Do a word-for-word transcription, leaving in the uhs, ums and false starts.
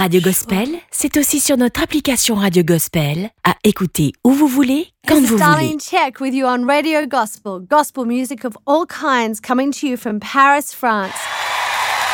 Radio Gospel, c'est aussi sur notre application Radio Gospel, à écouter où vous voulez, quand This vous is voulez. Darlene Check with you on Radio Gospel. Gospel music of all kinds coming to you from Paris, France.